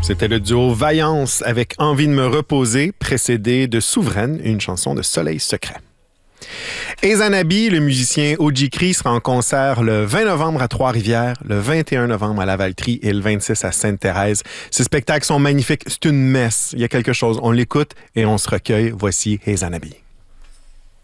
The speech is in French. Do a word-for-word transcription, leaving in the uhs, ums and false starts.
C'était le duo Vaillance avec Envie de me reposer, précédé de Souveraine, une chanson de Soleil secret. Ezanabi, le musicien Oji Cree, sera en concert le vingt novembre à Trois-Rivières, le vingt et un novembre à Lavaltrie et le vingt-six à Sainte-Thérèse. Ces spectacles sont magnifiques. C'est une messe. Il y a quelque chose. On l'écoute et on se recueille. Voici Ezanabi.